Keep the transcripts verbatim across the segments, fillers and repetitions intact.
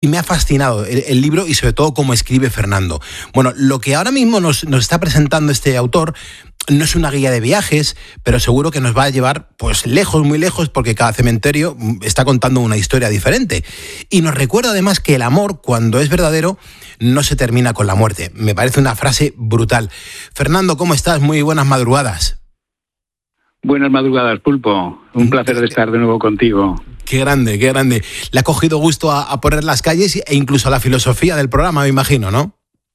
Y me ha fascinado el, el libro y sobre todo cómo escribe Fernando. Bueno, lo que ahora mismo nos, nos está presentando este autor no es una guía de viajes, pero seguro que nos va a llevar pues lejos, muy lejos, porque cada cementerio está contando una historia diferente. Y nos recuerda además que el amor, cuando es verdadero, no se termina con la muerte. Me parece una frase brutal. Fernando, ¿cómo estás? Muy buenas madrugadas. Buenas madrugadas, Pulpo. Un placer de estar de nuevo contigo. Qué grande, qué grande. Le ha cogido gusto a, a poner las calles e incluso a la filosofía del programa, me imagino, ¿no?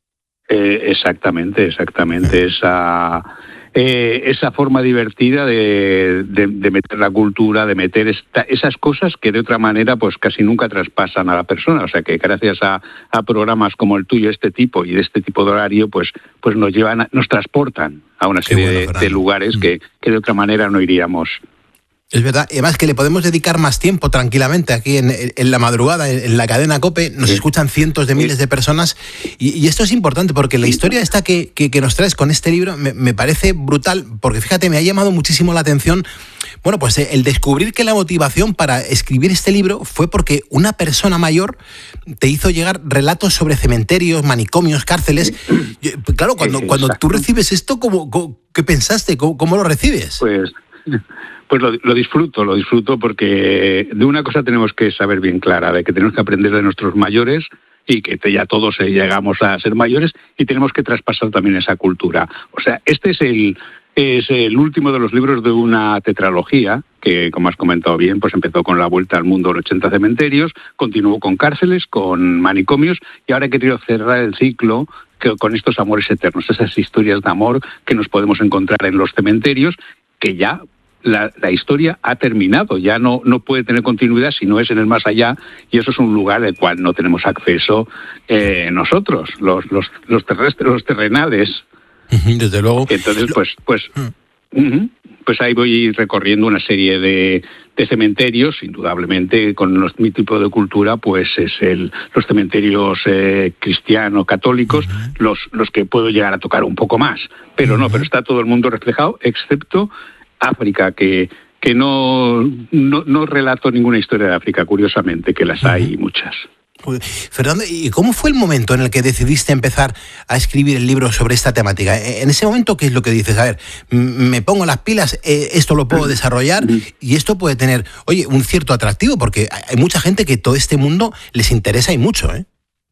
Eh, exactamente, exactamente. Eh. Esa, eh, esa forma divertida de, de, de meter la cultura, de meter esta, esas cosas que de otra manera pues casi nunca traspasan a la persona. O sea que gracias a, a programas como el tuyo, este tipo y de este tipo de horario, pues, pues nos llevan, nos transportan a una serie bueno, de, de lugares mm. que, que de otra manera no iríamos. Es verdad, y además que le podemos dedicar más tiempo tranquilamente aquí en, en la madrugada, en, en la cadena COPE, nos sí. escuchan cientos de miles sí. de personas y, y esto es importante porque la historia esta que, que, que nos traes con este libro me, me parece brutal, porque fíjate, me ha llamado muchísimo la atención, bueno, pues el descubrir que la motivación para escribir este libro fue porque una persona mayor te hizo llegar relatos sobre cementerios, manicomios, cárceles. Claro, cuando, cuando tú recibes esto, ¿cómo, cómo, ¿qué pensaste? ¿Cómo, cómo lo recibes? Pues... Pues lo, lo disfruto, lo disfruto porque de una cosa tenemos que saber bien clara, de que tenemos que aprender de nuestros mayores y que ya todos llegamos a ser mayores y tenemos que traspasar también esa cultura. O sea, este es el, es el último de los libros de una tetralogía que, como has comentado bien, pues empezó con La Vuelta al Mundo en ochenta cementerios, continuó con cárceles, con manicomios y ahora he querido cerrar el ciclo que, con estos amores eternos, esas historias de amor que nos podemos encontrar en los cementerios que ya... La, la historia ha terminado, ya no, no puede tener continuidad si no es en el más allá, y eso es un lugar al cual no tenemos acceso eh, nosotros, los, los, los terrestres, los terrenales. Desde luego. Entonces, pues, pues, uh-huh, pues ahí voy recorriendo una serie de, de cementerios, indudablemente, con los, mi tipo de cultura, pues es el, los cementerios eh, cristianos, católicos, uh-huh. los, los que puedo llegar a tocar un poco más. Pero uh-huh. no, pero está todo el mundo reflejado, excepto África, que, que no, no, no relato ninguna historia de África, curiosamente, que las hay uh-huh. muchas. Fernando, ¿y cómo fue el momento en el que decidiste empezar a escribir el libro sobre esta temática? En ese momento, ¿qué es lo que dices? A ver, me pongo las pilas, eh, esto lo puedo desarrollar y esto puede tener, oye, un cierto atractivo, porque hay mucha gente que todo este mundo les interesa y mucho, ¿eh?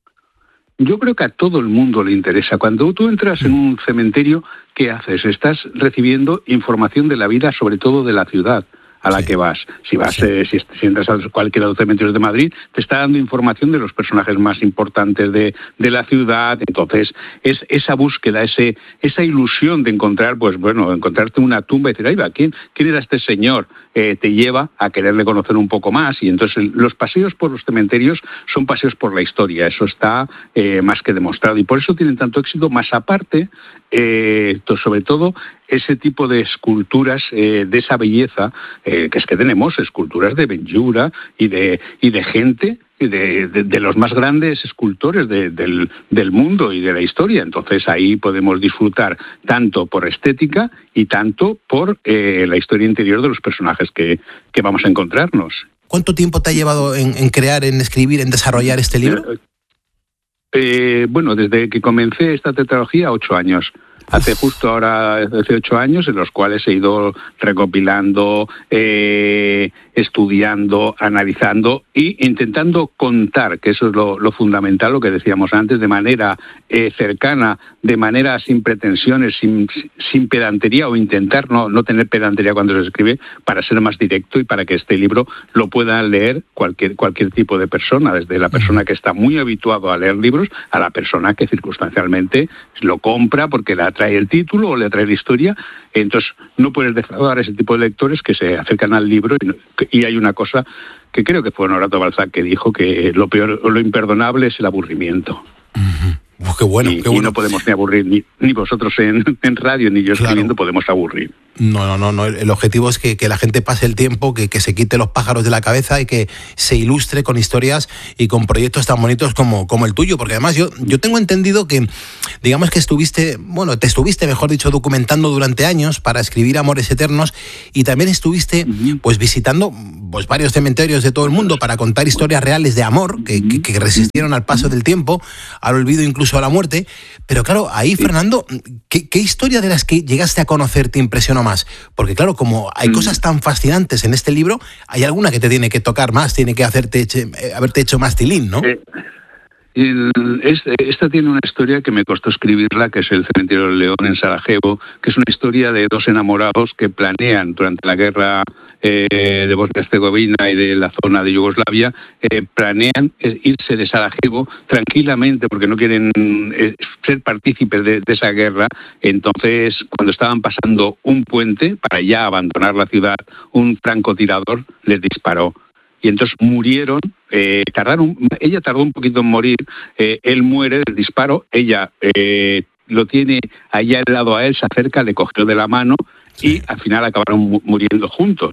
Yo creo que a todo el mundo le interesa. Cuando tú entras en un cementerio, ¿qué haces? Estás recibiendo información de la vida, sobre todo de la ciudad a la sí. que vas. Si vas, sí. eh, si, si entras a cualquiera de los cementerios de Madrid, te está dando información de los personajes más importantes de, de la ciudad. Entonces, es esa búsqueda, ese, esa ilusión de encontrar, pues bueno, encontrarte una tumba y decir, ahí va, ¿quién, quién era este señor? Eh, te lleva a quererle conocer un poco más. Y entonces el, los paseos por los cementerios son paseos por la historia. Eso está eh, más que demostrado. Y por eso tienen tanto éxito, más aparte, eh, sobre todo, ese tipo de esculturas eh, de esa belleza, eh, que es que tenemos esculturas de Benlliure y de, y de gente, y de, de, de los más grandes escultores de, del, del mundo y de la historia. Entonces ahí podemos disfrutar tanto por estética y tanto por eh, la historia interior de los personajes que, que vamos a encontrarnos. ¿Cuánto tiempo te ha llevado en, en crear, en escribir, en desarrollar este libro? Eh, eh, bueno, desde que comencé esta tetralogía, ocho años. Hace justo ahora, hace ocho años, en los cuales he ido recopilando, eh, estudiando, analizando e intentando contar, que eso es lo, lo fundamental, lo que decíamos antes, de manera eh, cercana, de manera sin pretensiones, sin, sin pedantería, o intentar no, no tener pedantería cuando se escribe, para ser más directo y para que este libro lo pueda leer cualquier, cualquier tipo de persona, desde la persona que está muy habituado a leer libros a la persona que circunstancialmente lo compra porque la trae el título o le trae la historia. Entonces no puedes defraudar a ese tipo de lectores que se acercan al libro y, y hay una cosa que creo que fue Honorato Balzac que dijo que lo peor o lo imperdonable es el aburrimiento. Uh-huh. Oh, qué bueno, y, qué bueno. Y no podemos ni aburrir, ni, ni vosotros en, en radio, ni yo escribiendo, claro. podemos aburrir. No, no, no, no. El objetivo es que, que la gente pase el tiempo, que, que se quite los pájaros de la cabeza y que se ilustre con historias y con proyectos tan bonitos como, como el tuyo. Porque además yo, yo tengo entendido que, digamos que estuviste, bueno, te estuviste, mejor dicho, documentando durante años para escribir Amores Eternos, y también estuviste pues visitando pues varios cementerios de todo el mundo para contar historias reales de amor que, que, que resistieron al paso del tiempo, al olvido, incluso a la muerte. Pero claro, ahí, Fernando, ¿qué, qué historia de las que llegaste a conocer te impresionó más? Porque claro, como hay cosas tan fascinantes en este libro, hay alguna que te tiene que tocar más, tiene que hacerte eche, haberte hecho más tilín, ¿no? Eh, el, este, esta tiene una historia que me costó escribirla, que es el Cementerio del León en Sarajevo, que es una historia de dos enamorados que planean durante la guerra eh, de Bosnia-Herzegovina y de la zona de Yugoslavia, eh, planean eh, irse de Sarajevo tranquilamente porque no quieren eh, ser partícipes de, de esa guerra. Entonces, cuando estaban pasando un puente para ya abandonar la ciudad, un francotirador les disparó. Y entonces murieron, eh, tardaron, ella tardó un poquito en morir, eh, él muere del disparo, ella eh, lo tiene allá al lado a él, se acerca, le cogió de la mano y al final acabaron muriendo juntos.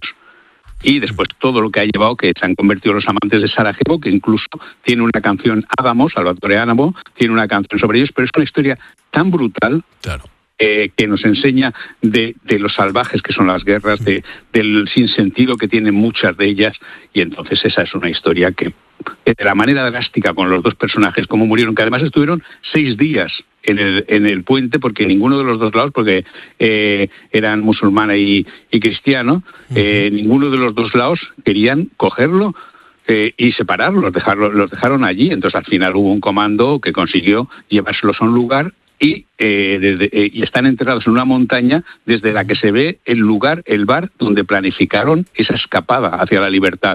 Y después todo lo que ha llevado, que se han convertido los amantes de Sarajevo, que incluso tiene una canción, Adamo, Salvatore Adamo, tiene una canción sobre ellos, pero es una historia tan brutal, claro. eh, que nos enseña de, de los salvajes que son las guerras, de, del sinsentido que tienen muchas de ellas, y entonces esa es una historia que, de la manera drástica con los dos personajes, como murieron, que además estuvieron seis días en el, en el puente, porque ninguno de los dos lados, porque eh, eran musulmana y, y cristiano, eh, uh-huh. ninguno de los dos lados querían cogerlo eh, y separarlos, dejarlo, los dejaron allí. Entonces al final hubo un comando que consiguió llevárselos a un lugar y, eh, desde, eh, y están enterrados en una montaña desde la que se ve el lugar, el bar donde planificaron esa escapada hacia la libertad.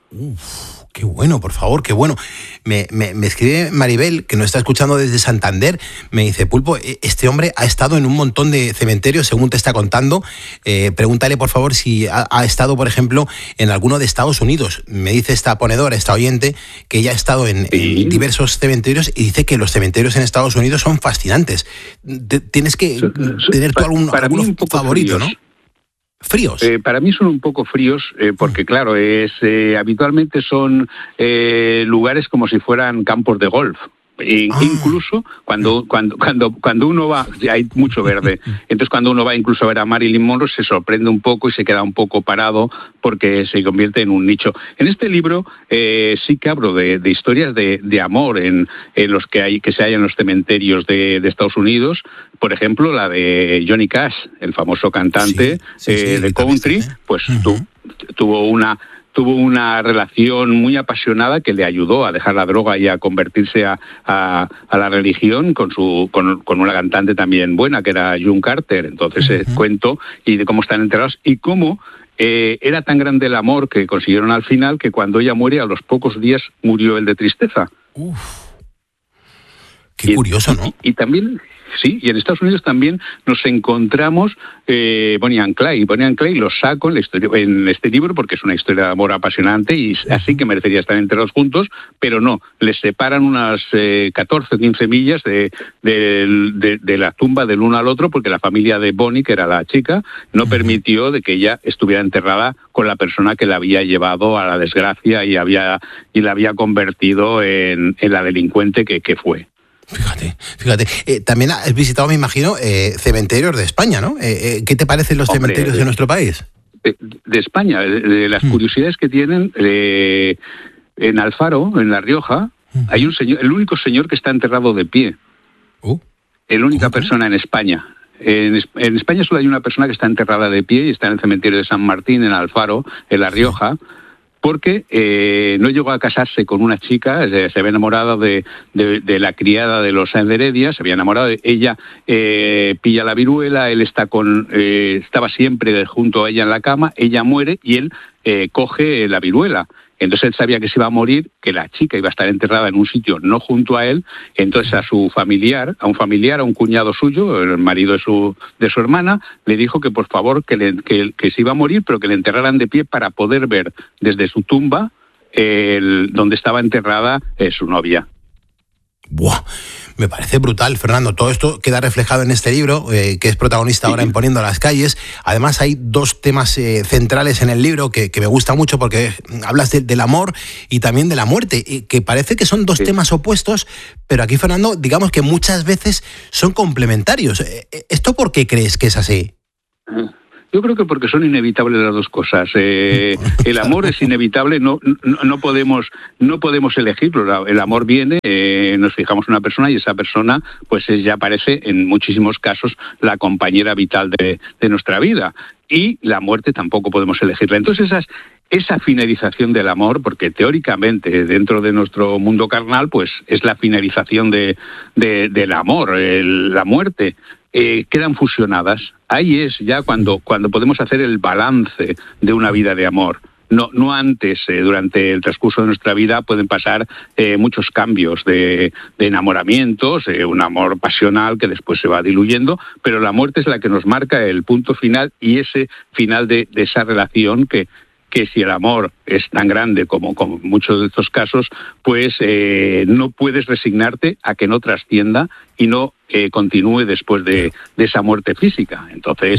Uf. Qué bueno, por favor, qué bueno. Me, me, me escribe Maribel, que nos está escuchando desde Santander, me dice, Pulpo, este hombre ha estado en un montón de cementerios, según te está contando. Eh, pregúntale, por favor, si ha, ha estado, por ejemplo, en alguno de Estados Unidos. Me dice esta ponedora, esta oyente, que ella ha estado en, sí. en diversos cementerios y dice que los cementerios en Estados Unidos son fascinantes. Tienes que so, so, tener tú algún, para alguno favorito, fríos. ¿no? ¿Fríos? Eh, para mí son un poco fríos, eh, porque claro, es eh, habitualmente son eh, lugares como si fueran campos de golf. E ah. Incluso cuando cuando cuando cuando uno va, hay mucho verde, entonces cuando uno va incluso a ver a Marilyn Monroe se sorprende un poco y se queda un poco parado porque se convierte en un nicho. En este libro eh, sí que hablo de, de historias de, de amor en, en los que hay que se hay en los cementerios de, de Estados Unidos. Por ejemplo, la de Johnny Cash, el famoso cantante sí, sí, eh, sí, de country, ¿eh? pues uh-huh. tu, tuvo una tuvo una relación muy apasionada que le ayudó a dejar la droga y a convertirse a, a, a la religión con su con, con una cantante también buena, que era June Carter. Entonces, uh-huh. eh, cuento y de cómo están enterrados y cómo eh, era tan grande el amor que consiguieron al final que cuando ella muere, a los pocos días murió él de tristeza. Uf. Qué y, curioso, ¿no? Y, y también... Sí, y en Estados Unidos también nos encontramos eh, Bonnie and Clyde. Bonnie and Clyde los saco en, la historia, en este libro porque es una historia de amor apasionante y así que merecería estar enterrados juntos, pero no, les separan unas eh, catorce o quince millas de, de, de, de la tumba del uno al otro porque la familia de Bonnie, que era la chica, no permitió de que ella estuviera enterrada con la persona que la había llevado a la desgracia y, había, y la había convertido en, en la delincuente que, que fue. Fíjate, fíjate. Eh, también has visitado, me imagino, eh, cementerios de España, ¿no? Eh, eh, ¿Qué te parecen los Hombre, cementerios de, de nuestro país? De, de España, de, de las mm. curiosidades que tienen, eh, en Alfaro, en La Rioja, mm. hay un señor, el único señor que está enterrado de pie. Uh, la única persona en España. En, en España solo hay una persona que está enterrada de pie y está en el cementerio de San Martín, en Alfaro, en La Rioja. Sí. Porque eh, no llegó a casarse con una chica, se, se había enamorado de, de, de la criada de los Sáenz de Heredia, se había enamorado de ella, eh, pilla la viruela, él está con, eh, estaba siempre junto a ella en la cama, ella muere y él eh, coge la viruela. Entonces él sabía que se iba a morir, que la chica iba a estar enterrada en un sitio no junto a él, entonces a su familiar, a un familiar, a un cuñado suyo, el marido de su de su hermana, le dijo que por favor que, le, que, que se iba a morir, pero que le enterraran de pie para poder ver desde su tumba el, donde estaba enterrada eh, su novia. Buah, me parece brutal, Fernando. Todo esto queda reflejado en este libro, eh, que es protagonista ahora en Poniendo las calles. Además, hay dos temas eh, centrales en el libro que, que me gusta mucho, porque hablas de, del amor y también de la muerte, y que parece que son dos sí. temas opuestos, pero aquí, Fernando, digamos que muchas veces son complementarios. ¿Esto por qué crees que es así? Yo creo que porque son inevitables las dos cosas. Eh, el amor es inevitable, no, no, no podemos no podemos elegirlo. El amor viene, eh, nos fijamos en una persona y esa persona, pues ya parece en muchísimos casos la compañera vital de, de nuestra vida. Y la muerte tampoco podemos elegirla. Entonces esas, esa finalización del amor, porque teóricamente dentro de nuestro mundo carnal, pues es la finalización de, de, del amor, el, la muerte. Eh, quedan fusionadas. Ahí es ya cuando, cuando podemos hacer el balance de una vida de amor. No, no antes, eh, durante el transcurso de nuestra vida pueden pasar eh, muchos cambios de, de enamoramientos, eh, un amor pasional que después se va diluyendo, pero la muerte es la que nos marca el punto final y ese final de, de esa relación que, que si el amor es tan grande como, como en muchos de estos casos, pues eh, no puedes resignarte a que no trascienda y no eh, continúe después de, de esa muerte física. Entonces,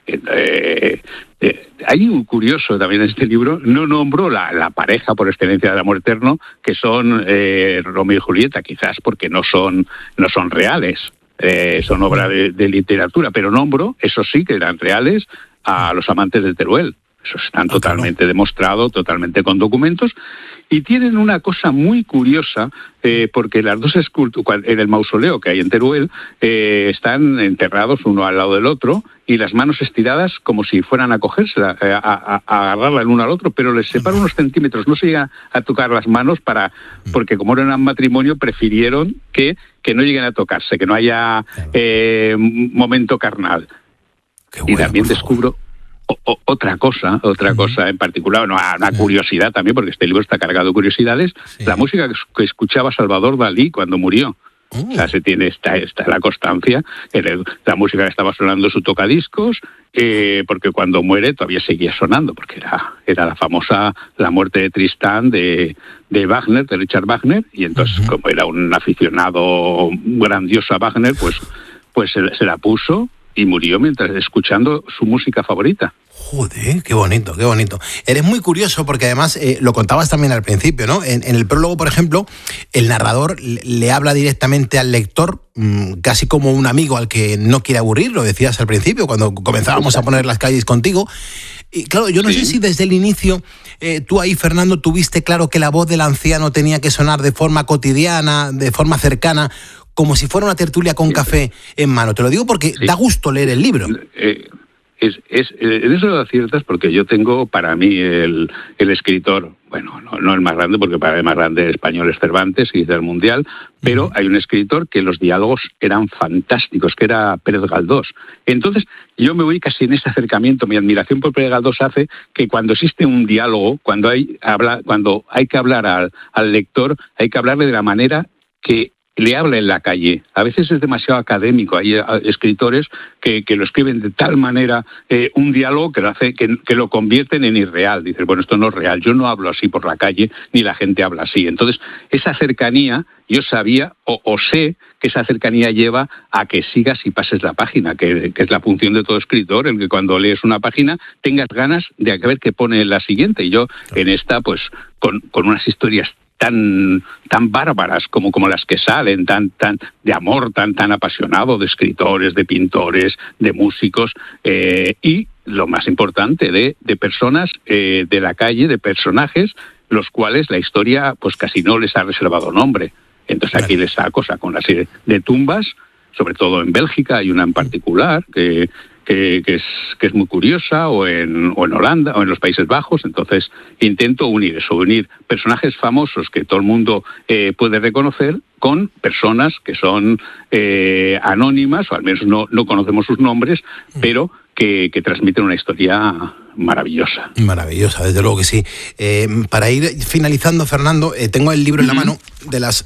eh, eh, hay un curioso también en este libro, no nombro la, la pareja por excelencia del amor eterno, que son eh, Romeo y Julieta, quizás porque no son, no son reales, eh, son obra de, de literatura, pero nombro, eso sí que eran reales, a los amantes de Teruel. Eso están totalmente demostrado, totalmente con documentos, y tienen una cosa muy curiosa, eh, porque las dos esculturas, en el mausoleo que hay en Teruel, eh, están enterrados uno al lado del otro, y las manos estiradas como si fueran a cogérsela, eh, a, a, a agarrarla el uno al otro, pero les separa unos centímetros, no se llega a tocar las manos, para porque como era un matrimonio, prefirieron que, que no lleguen a tocarse, que no haya eh, momento carnal. Bueno, y también descubro O, o, otra cosa, otra uh-huh. cosa en particular, una, una curiosidad también, porque este libro está cargado de curiosidades, sí. La música que escuchaba Salvador Dalí cuando murió. Uh. O sea, se tiene esta, esta la constancia, el, la música que estaba sonando en su tocadiscos, eh, porque cuando muere todavía seguía sonando, porque era, era la famosa La muerte de Tristán de, de Wagner, de Richard Wagner, y entonces uh-huh. como era un aficionado grandioso a Wagner, pues, pues se, se la puso y murió mientras escuchando su música favorita. Joder, qué bonito, qué bonito. Eres muy curioso porque además eh, lo contabas también al principio, ¿no? En, en el prólogo, por ejemplo, el narrador le, le habla directamente al lector, mmm, casi como un amigo al que no quiere aburrir, lo decías al principio, cuando comenzábamos a poner las calles contigo. Y claro, yo no sí. sé si desde el inicio eh, tú ahí, Fernando, tuviste claro que la voz del anciano tenía que sonar de forma cotidiana, de forma cercana, como si fuera una tertulia con café en mano. Te lo digo porque sí. da gusto leer el libro. Eh, es, es, en eso lo aciertas, porque yo tengo para mí el, el escritor, bueno, no, no el más grande, porque para el más grande español es Cervantes y del Mundial, pero uh-huh. hay un escritor que los diálogos eran fantásticos, que era Pérez Galdós. Entonces, yo me voy casi en ese acercamiento. Mi admiración por Pérez Galdós hace que cuando existe un diálogo, cuando hay, habla, cuando hay que hablar al, al lector, hay que hablarle de la manera que le habla en la calle. A veces es demasiado académico. Hay escritores que, que lo escriben de tal manera, eh, un diálogo que lo hace, que, que lo convierten en irreal. Dices, bueno, esto no es real. Yo no hablo así por la calle, ni la gente habla así. Entonces, esa cercanía, yo sabía o, o sé que esa cercanía lleva a que sigas y pases la página, que, que es la función de todo escritor, el que cuando lees una página tengas ganas de ver qué pone en la siguiente. Y yo, en esta, pues, con, con unas historias tan tan bárbaras como como las que salen, tan tan de amor tan tan apasionado, de escritores, de pintores, de músicos, eh, y lo más importante, de de personas eh, de la calle, de personajes los cuales la historia pues casi no les ha reservado nombre. Entonces aquí les da cosa con la serie de tumbas, sobre todo en Bélgica hay una en particular que Que, que, es, que es muy curiosa, o en, o en Holanda, o en los Países Bajos. Entonces intento unir eso, unir personajes famosos que todo el mundo eh, puede reconocer con personas que son eh, anónimas, o al menos no, no conocemos sus nombres, pero que, que transmiten una historia maravillosa. Maravillosa, desde luego que sí. Eh, para ir finalizando, Fernando, eh, tengo el libro en la mano de las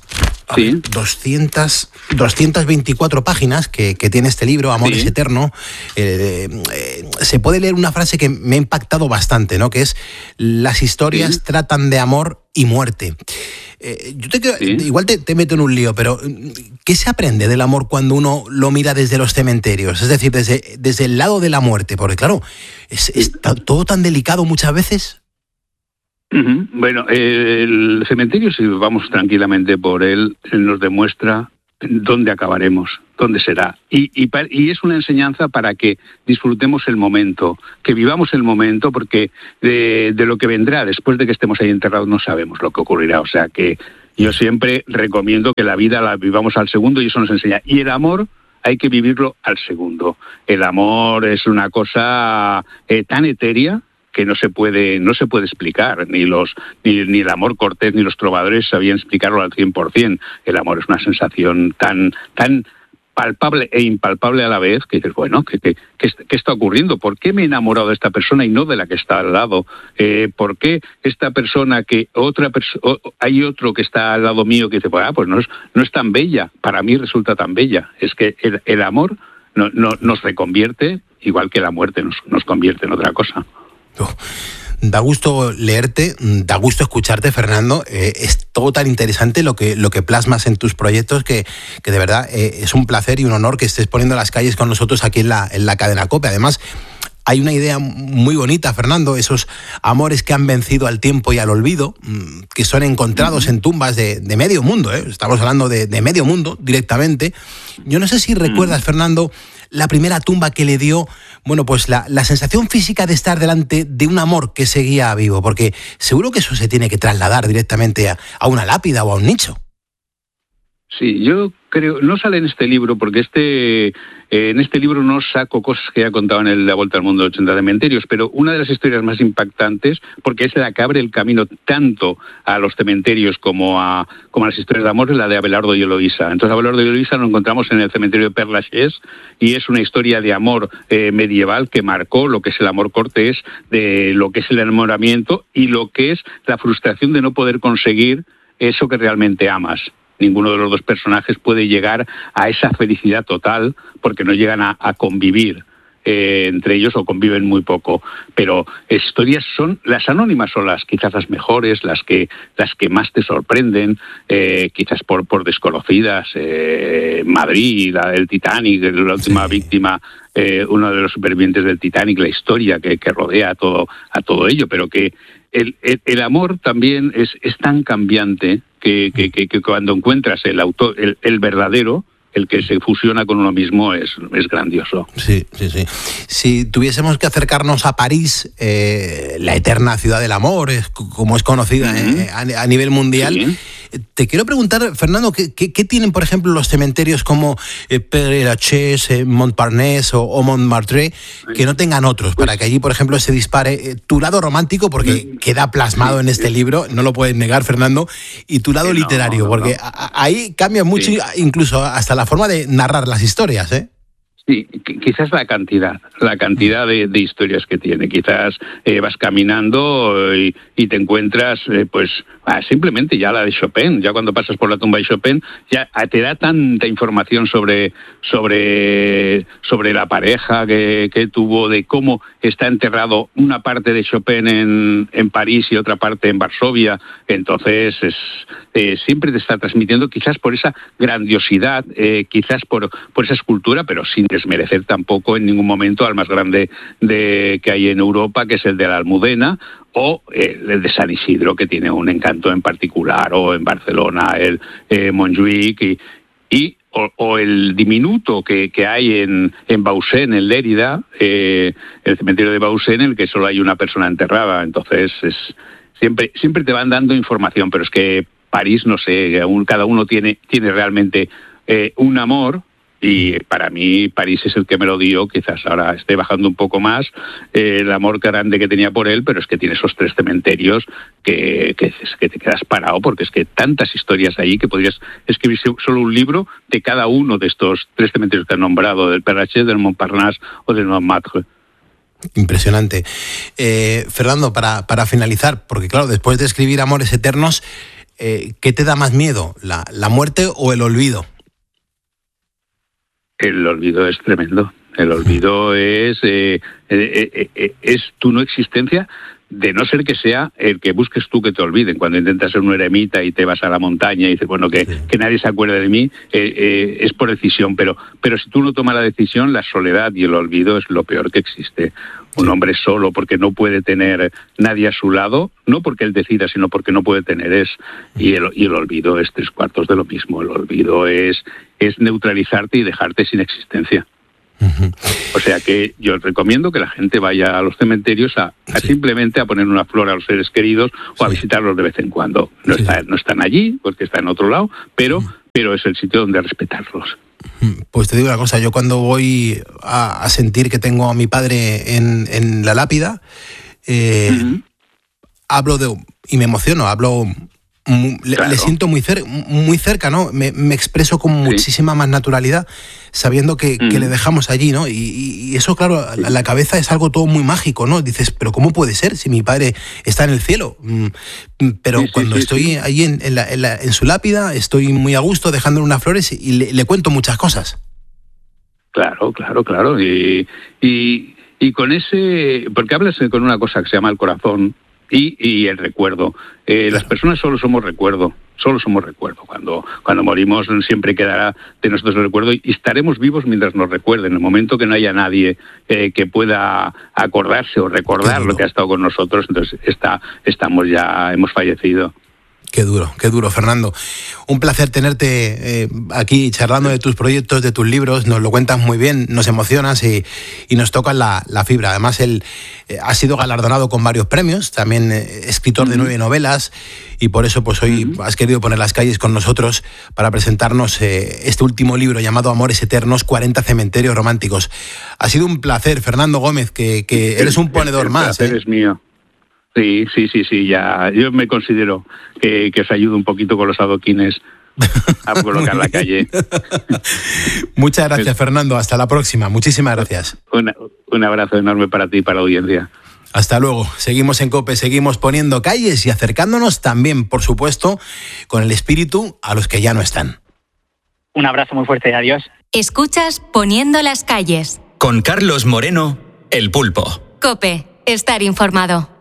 Sí. doscientas, doscientas veinticuatro páginas que, que tiene este libro, Amor sí. es eterno. Eh, eh, se puede leer una frase que me ha impactado bastante, ¿no? Que es: las historias sí. tratan de amor y muerte. Eh, yo te, sí. Igual te, te meto en un lío, pero ¿qué se aprende del amor cuando uno lo mira desde los cementerios? Es decir, desde, desde el lado de la muerte, porque claro, es, es todo tan delicado muchas veces. Uh-huh. Bueno, eh, el cementerio, si vamos tranquilamente por él, nos demuestra dónde acabaremos, dónde será. Y, y, y es una enseñanza para que disfrutemos el momento, que vivamos el momento, porque de, de lo que vendrá después de que estemos ahí enterrados no sabemos lo que ocurrirá. O sea que yo siempre recomiendo que la vida la vivamos al segundo y eso nos enseña. Y el amor hay que vivirlo al segundo. El amor es una cosa eh, tan etérea que no se puede no se puede explicar, ni los ni, ni el amor cortés ni los trovadores sabían explicarlo al cien por ciento. El amor es una sensación tan tan palpable e impalpable a la vez que dices, bueno, ¿qué, qué, qué, qué está ocurriendo? ¿Por qué me he enamorado de esta persona y no de la que está al lado? Eh, ¿Por qué esta persona que otra perso- hay otro que está al lado mío que dice, pues, ah, pues no es no es tan bella, para mí resulta tan bella? Es que el, el amor no, no, nos reconvierte, igual que la muerte nos, nos convierte en otra cosa. Da gusto leerte, da gusto escucharte, Fernando. Eh, es todo tan interesante lo que, lo que plasmas en tus proyectos que, que de verdad eh, es un placer y un honor que estés poniendo las calles con nosotros aquí en la, en la cadena COPE. Además, hay una idea muy bonita, Fernando, esos amores que han vencido al tiempo y al olvido, que son encontrados uh-huh. en tumbas de, de medio mundo, ¿eh? Estamos hablando de, de medio mundo directamente. Yo no sé si recuerdas, uh-huh. Fernando, la primera tumba que le dio, bueno, pues la, la sensación física de estar delante de un amor que seguía vivo, porque seguro que eso se tiene que trasladar directamente a, a una lápida o a un nicho. Sí, yo creo, no sale en este libro, porque este eh, en este libro no saco cosas que ya contado en el La Vuelta al Mundo de ochenta cementerios, pero una de las historias más impactantes, porque es la que abre el camino tanto a los cementerios como a, como a las historias de amor, es la de Abelardo y Eloísa. Entonces, Abelardo y Eloísa lo encontramos en el cementerio de Père Lachaise y es una historia de amor eh, medieval que marcó lo que es el amor cortés, de lo que es el enamoramiento y lo que es la frustración de no poder conseguir eso que realmente amas. Ninguno de los dos personajes puede llegar a esa felicidad total porque no llegan a, a convivir eh, entre ellos o conviven muy poco. Pero historias son, las anónimas son las quizás las mejores, las que las que más te sorprenden, eh, quizás por, por desconocidas. Eh, Madrid, la del Titanic, la última sí. víctima, eh, uno de los supervivientes del Titanic, la historia que, que rodea a todo, a todo ello, pero que el, el, el amor también es, es tan cambiante Que, que, que, que cuando encuentras el autor, el, el verdadero, el que se fusiona con uno mismo, es, es grandioso. Sí, sí, sí. Si tuviésemos que acercarnos a París, eh, la eterna ciudad del amor, es, como es conocida uh-huh. eh, a, a nivel mundial, sí. Te quiero preguntar, Fernando, ¿qué, qué, qué tienen, por ejemplo, los cementerios como eh, Père Lachaise, eh, Montparnasse o, o Montmartre, que no tengan otros, para que allí, por ejemplo, se dispare eh, tu lado romántico, porque sí. queda plasmado sí. en este libro, no lo puedes negar, Fernando, y tu lado sí, literario, no, no, porque no. A, ahí cambia mucho, sí. incluso hasta la forma de narrar las historias, ¿eh? Sí, quizás la cantidad, la cantidad de, de historias que tiene. Quizás eh, vas caminando y, y te encuentras, eh, pues, ah, simplemente ya la de Chopin. Ya cuando pasas por la tumba de Chopin, ya te da tanta información sobre sobre sobre la pareja que, que tuvo, de cómo está enterrado una parte de Chopin en, en París y otra parte en Varsovia. Entonces, es, eh, siempre te está transmitiendo, quizás por esa grandiosidad, eh, quizás por, por esa escultura, pero sin desmerecer tampoco en ningún momento al más grande de que hay en Europa, que es el de la Almudena, o eh, el de San Isidro, que tiene un encanto en particular, o en Barcelona el eh, Montjuïc, y, y o, o el diminuto que, que hay en, en Bausen, en Lérida, eh, el cementerio de Bausen, en el que solo hay una persona enterrada. Entonces, es siempre siempre te van dando información, pero es que París, no sé, cada uno tiene, tiene realmente eh, un amor. Y para mí París es el que me lo dio, quizás ahora esté bajando un poco más eh, el amor grande que tenía por él, pero es que tiene esos tres cementerios que, que, que te quedas parado, porque es que tantas historias ahí que podrías escribir solo un libro de cada uno de estos tres cementerios que han nombrado, del Père Lachaise, del Montparnasse o del Montmartre. Impresionante. Eh, Fernando, para, para finalizar, porque claro, después de escribir Amores Eternos, eh, ¿qué te da más miedo, la, la muerte o el olvido? El olvido es tremendo. El olvido es, eh, eh, eh, es tu no existencia, de no ser que sea el que busques tú que te olviden. Cuando intentas ser un eremita y te vas a la montaña y dices, bueno, que, sí. que nadie se acuerde de mí, eh, eh, es por decisión. Pero, pero si tú no tomas la decisión, la soledad y el olvido es lo peor que existe. Un sí. hombre solo porque no puede tener nadie a su lado, no porque él decida, sino porque no puede tener es. Y el, y el olvido es tres cuartos de lo mismo. El olvido es, es neutralizarte y dejarte sin existencia. Uh-huh. O sea que yo recomiendo que la gente vaya a los cementerios a, a sí. simplemente a poner una flor a los seres queridos o sí. a visitarlos de vez en cuando. No, sí. está, no están allí porque está en otro lado, pero, uh-huh. pero es el sitio donde respetarlos. Pues te digo una cosa, yo cuando voy a, a sentir que tengo a mi padre en, en la lápida, eh, uh-huh. hablo de, y me emociono, hablo... Le, claro. le siento muy, cer- muy cerca, ¿no? Me, me expreso con sí. muchísima más naturalidad, sabiendo que, mm. que le dejamos allí, ¿no? Y, y eso, claro, sí. a la cabeza es algo todo muy mágico, ¿no? Dices, pero ¿cómo puede ser si mi padre está en el cielo? Pero sí, cuando sí, estoy sí. allí en, en, la, en, la, en su lápida, estoy muy a gusto dejándole unas flores y le, le cuento muchas cosas. Claro, claro, claro. Y, y, y con ese... Porque hablas con una cosa que se llama el corazón, Y, y el recuerdo. Eh, las personas solo somos recuerdo, solo somos recuerdo. Cuando, cuando morimos siempre quedará de nosotros el recuerdo y estaremos vivos mientras nos recuerden. En el momento que no haya nadie eh, que pueda acordarse o recordar lo que ha estado con nosotros, entonces está, estamos ya, hemos fallecido. Qué duro, qué duro, Fernando. Un placer tenerte eh, aquí charlando de tus proyectos, de tus libros. Nos lo cuentas muy bien, nos emocionas y, y nos tocas la, la fibra. Además, él eh, ha sido galardonado con varios premios, también eh, escritor uh-huh. de nueve novelas, y por eso pues hoy uh-huh. has querido poner las calles con nosotros para presentarnos eh, este último libro llamado Amores Eternos, cuarenta cementerios románticos. Ha sido un placer, Fernando Gómez, que, que eres un ponedor el, el más. El placer ¿eh? es mío. Sí, sí, sí, sí, ya. Yo me considero que, que os ayudo un poquito con los adoquines a colocar la calle. Muchas gracias, Fernando. Hasta la próxima. Muchísimas gracias. Una, un abrazo enorme para ti y para la audiencia. Hasta luego. Seguimos en COPE, seguimos poniendo calles y acercándonos también, por supuesto, con el espíritu a los que ya no están. Un abrazo muy fuerte. Adiós. Escuchas Poniendo las calles. Con Carlos Moreno, El Pulpo. COPE. Estar informado.